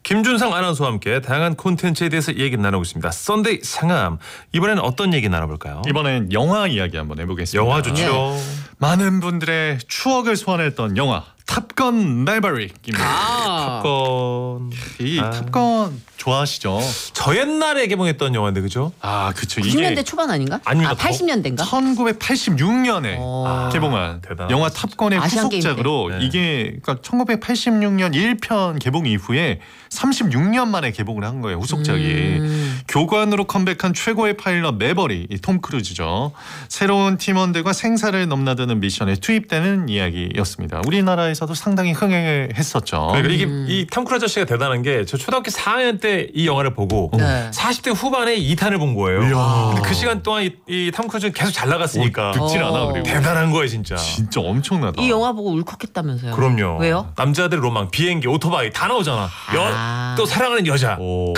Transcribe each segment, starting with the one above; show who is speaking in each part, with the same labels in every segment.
Speaker 1: 김준상 아나운서와 함께 다양한 콘텐츠에 대해서 얘기 나누고 있습니다. 썬데이 상암. 이번에는 어떤 얘기 나눠볼까요?
Speaker 2: 이번엔 영화 이야기 한번 해보겠습니다.
Speaker 1: 영화 좋죠.
Speaker 3: 네.
Speaker 2: 많은 분들의 추억을 소환했던 영화 탑건 매버릭입니다.
Speaker 1: 탑건.
Speaker 2: 이 탑건 좋아하시죠?
Speaker 1: 저 옛날에 개봉했던 영화인데 그죠?
Speaker 2: 아 그쵸.
Speaker 3: 90년대
Speaker 2: 이게
Speaker 3: 초반 아닌가?
Speaker 1: 아닙니다.
Speaker 3: 80년대인가?
Speaker 2: 1986년에 개봉한
Speaker 1: 대단하다.
Speaker 2: 영화 탑건의
Speaker 3: 아시안 게임
Speaker 2: 후속작으로
Speaker 1: 때.
Speaker 2: 이게 그러니까 1986년 1편 개봉 이후에 36년 만에 개봉을 한 거예요. 후속작이. 교관으로 컴백한 최고의 파일럿 매버릭, 톰 크루즈죠. 새로운 팀원들과 생사를 넘나드는 미션에 투입되는 이야기였습니다. 우리나라에서도 상당히 흥행을 했었죠.
Speaker 1: 그러니까 이게 이 톰 크루즈 씨가 대단한 게 저 초등학교 4학년 때 이 영화를 보고
Speaker 3: 네.
Speaker 1: 40대 후반에 2탄을 본 거예요.
Speaker 2: 이야.
Speaker 1: 근데 그 시간 동안 이 톰 크루즈는 계속 잘 나갔으니까
Speaker 2: 늙질 않아 그리고.
Speaker 1: 대단한 거예요 진짜.
Speaker 2: 진짜 엄청나다.
Speaker 3: 이 영화 보고 울컥했다면서요?
Speaker 1: 그럼요.
Speaker 3: 왜요?
Speaker 1: 남자들의 로망, 비행기, 오토바이 다 나오잖아. 또 사랑하는 여자.
Speaker 2: 오.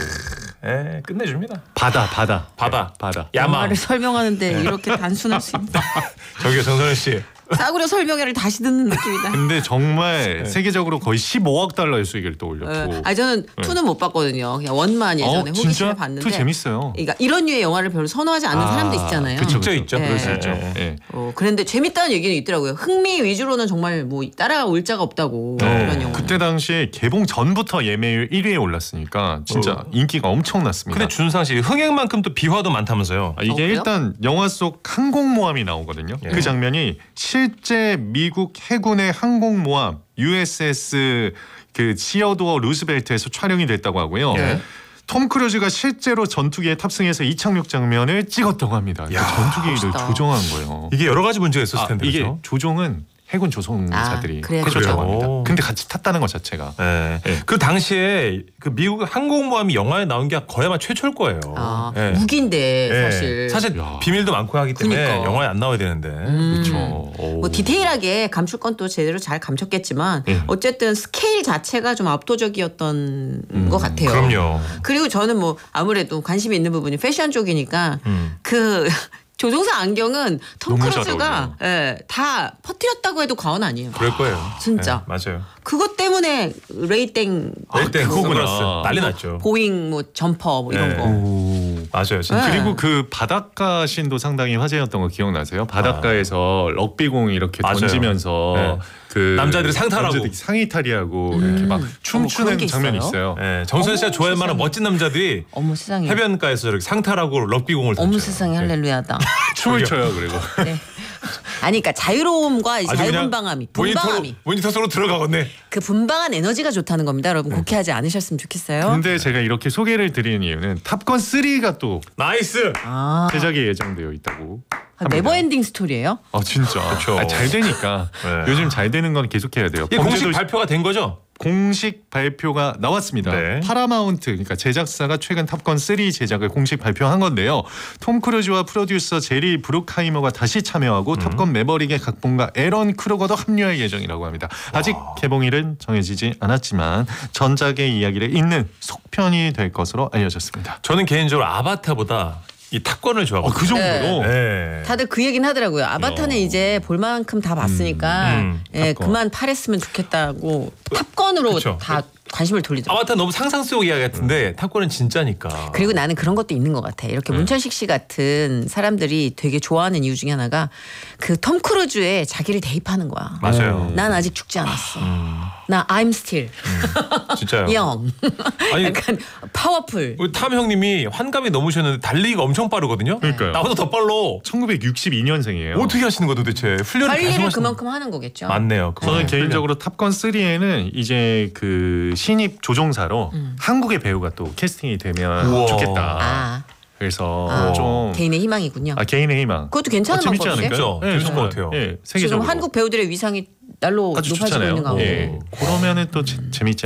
Speaker 1: 끝내줍니다.
Speaker 2: 바다.
Speaker 1: 바다. 야마.
Speaker 3: 영화를 설명하는데 이렇게 단순할 수 있나?
Speaker 1: 저기요 정선우 씨.
Speaker 3: 싸구려 설명회를 다시 듣는 느낌이다.
Speaker 2: 근데 정말 세계적으로 거의 15억 달러의 수익을 또 올렸고.
Speaker 3: 아니 저는 투는 못 봤거든요. 그냥 원만 예전에 호기심에
Speaker 2: 진짜?
Speaker 3: 봤는데.
Speaker 2: 투 재밌어요.
Speaker 3: 그러니까 이런 류의 영화를 별로 선호하지 않는 사람도 있잖아요.
Speaker 2: 그쵸,
Speaker 1: 있죠.
Speaker 3: 네.
Speaker 2: 그럴 수 있죠.
Speaker 1: 네.
Speaker 2: 예.
Speaker 3: 그런데 재밌다는 얘기는 있더라고요. 흥미 위주로는 정말 뭐 따라올 자가 없다고 이런 영화.
Speaker 2: 그때 당시에 개봉 전부터 예매율 1위에 올랐으니까 진짜 인기가 엄청났습니다.
Speaker 1: 근데 준상 씨 흥행만큼 또 비화도 많다면서요.
Speaker 2: 이게
Speaker 3: 그래요?
Speaker 2: 일단 영화 속 항공모함이 나오거든요. 그 장면이 실제 미국 해군의 항공모함 USS 그 시어도어 루스벨트에서 촬영이 됐다고 하고요. 톰 크루즈가 실제로 전투기에 탑승해서 이착륙 장면을 찍었다고 합니다. 그 전투기를
Speaker 3: 멋있다.
Speaker 2: 조종한 거예요.
Speaker 1: 이게 여러 가지 문제가 있었을 텐데
Speaker 2: 이게
Speaker 1: 그렇죠?
Speaker 2: 조종은 해군 조종사들이
Speaker 3: 그래요?
Speaker 2: 해줬다고
Speaker 1: 그래요?
Speaker 2: 합니다. 근데 같이 탔다는 것 자체가.
Speaker 1: 네. 그 당시에 그 미국 항공모함이 영화에 나온 게 거의 아마 최초일 거예요. 네.
Speaker 3: 무기인데
Speaker 1: 네.
Speaker 3: 사실.
Speaker 2: 야.
Speaker 1: 비밀도 많고 하기 때문에
Speaker 3: 그러니까.
Speaker 1: 영화에 안 나와야 되는데.
Speaker 2: 그렇죠.
Speaker 3: 뭐 디테일하게 감출 건 또 제대로 잘 감췄겠지만 어쨌든 스케일 자체가 좀 압도적이었던 것 같아요.
Speaker 1: 그럼요.
Speaker 3: 그리고 저는 뭐 아무래도 관심이 있는 부분이 패션 쪽이니까 그 조종사 안경은 톰
Speaker 2: 너무 잘
Speaker 3: 크루즈가 다 퍼뜨렸다고 해도 과언 아니에요.
Speaker 1: 그럴 거예요.
Speaker 3: 진짜.
Speaker 1: 네, 맞아요.
Speaker 3: 그것 때문에 레이땡
Speaker 1: 일단
Speaker 2: 그거구나.
Speaker 1: 선글라스 난리 났죠.
Speaker 3: 보잉 뭐 점퍼 뭐 이런
Speaker 1: 네.
Speaker 3: 거.
Speaker 1: 맞아요. 진짜.
Speaker 3: 네.
Speaker 2: 그리고 그 바닷가 씬도 상당히 화제였던 거 기억나세요? 바닷가에서 럭비공 이렇게
Speaker 1: 맞아요.
Speaker 2: 던지면서
Speaker 1: 네.
Speaker 2: 그
Speaker 1: 남자들이 상탈하고.
Speaker 2: 남자들이 상의탈의하고 이렇게 막
Speaker 3: 그런
Speaker 2: 춤추는
Speaker 3: 게
Speaker 2: 장면이
Speaker 3: 있어요?
Speaker 2: 있어요.
Speaker 1: 네, 정선 씨가
Speaker 3: 어머,
Speaker 1: 좋아할 만한
Speaker 3: 세상에.
Speaker 1: 멋진 남자들이
Speaker 3: 어머 세상에.
Speaker 1: 해변가에서 이렇게 상탈하고 럭비공을 던져요.
Speaker 3: 어머 세상에 할렐루야다.
Speaker 2: 춤을 춰요 그리고.
Speaker 3: 네. 아니 그러니까 자유로움과 이
Speaker 1: 아주 그냥
Speaker 3: 자유분방함이 분방함이
Speaker 1: 모니터 속으로 들어가겠네.
Speaker 3: 그 분방한 에너지가 좋다는 겁니다. 여러분 곡해하지 않으셨으면 좋겠어요.
Speaker 2: 근데 제가 이렇게 소개를 드리는 이유는 탑건 3가 또
Speaker 1: 나이스.
Speaker 2: 제작이 예정되어 있다고.
Speaker 3: 네버엔딩 스토리예요?
Speaker 2: 진짜.
Speaker 1: 그렇죠.
Speaker 2: 잘 되니까
Speaker 1: 네.
Speaker 2: 요즘 잘 되는 건 계속해야 돼요.
Speaker 1: 이게 공식
Speaker 2: 범죄도
Speaker 1: 발표가 된 거죠?
Speaker 2: 공식 발표가 나왔습니다.
Speaker 1: 네.
Speaker 2: 파라마운트 그러니까 제작사가 최근 탑건 3 제작을 공식 발표한 건데요. 톰 크루즈와 프로듀서 제리 브룩하이머가 다시 참여하고 탑건 매버릭의 각본가 에런 크루거도 합류할 예정이라고 합니다. 아직 개봉일은 정해지지 않았지만 전작의 이야기를 잇는 속편이 될 것으로 알려졌습니다.
Speaker 1: 저는 개인적으로 아바타보다 이 탑건을 좋아하거든요.
Speaker 2: 그 정도로
Speaker 1: 네.
Speaker 3: 다들 그 얘기는 하더라고요. 아바타는 이제 볼 만큼 다 봤으니까
Speaker 2: 탑건.
Speaker 3: 그만 팔했으면 좋겠다고 탑건으로
Speaker 1: 그쵸.
Speaker 3: 다 관심을 돌리더라고요.
Speaker 1: 아바타 너무 상상 속 이야기 같은데 탑건은 진짜니까.
Speaker 3: 그리고 나는 그런 것도 있는 것 같아. 이렇게 문천식 씨 같은 사람들이 되게 좋아하는 이유 중에 하나가 그 톰 크루즈에 자기를 대입하는 거야.
Speaker 1: 맞아요.
Speaker 3: 난 아직 죽지 않았어. 나 I'm still
Speaker 1: 진짜요.
Speaker 3: young.
Speaker 1: 아니,
Speaker 3: 약간 파워풀.
Speaker 1: 우리 탐 형님이 환갑이 넘으셨는데 달리기가 엄청 빠르거든요.
Speaker 2: 그러니까요.
Speaker 1: 나보다 더 빨라.
Speaker 2: 1962년생이에요.
Speaker 1: 어떻게 하시는 거예요 도대체? 훈련을 계속
Speaker 3: 관리를
Speaker 1: 하시는
Speaker 3: 그만큼 하는 거겠죠.
Speaker 1: 맞네요.
Speaker 2: 저는 개인적으로 탑건 3에는 이제 그 신입 조종사로 한국의 배우가 또 캐스팅이 되면
Speaker 1: 우와.
Speaker 2: 좋겠다.
Speaker 3: 아,
Speaker 2: 그래서 좀
Speaker 3: 개인의 희망이군요.
Speaker 2: 개인의 희망.
Speaker 3: 그것도 괜찮은
Speaker 2: 재밌지
Speaker 3: 방법인데?
Speaker 2: 않을까요?
Speaker 1: 그렇죠. 재밌을
Speaker 2: 정말.
Speaker 1: 것 같아요.
Speaker 2: 예,
Speaker 3: 지금
Speaker 2: 세계적으로
Speaker 3: 한국 배우들의 위상이 날로
Speaker 2: 아주
Speaker 3: 높아지고
Speaker 2: 좋잖아요.
Speaker 3: 있는 가운데.
Speaker 2: 예, 그러면은 또 재밌지